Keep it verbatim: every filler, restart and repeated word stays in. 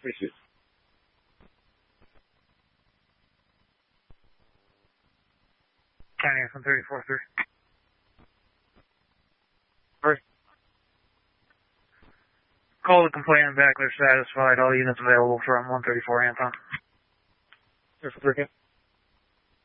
Appreciate it. County from thirty-four three. First. Call the complainant back. They're satisfied. All units available from one thirty-four Anton. First, okay.